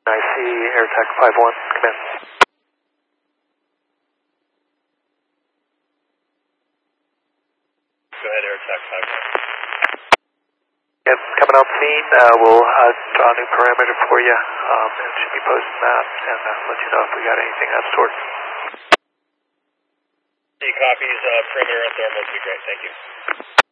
I see AirTech 51, come in. Go ahead, AirTech 51. Yep, coming on scene, we'll draw a new parameter for you, and should be posting that, and let you know if we got anything out stored. Copies, perimeter and thermal would be great, thank you.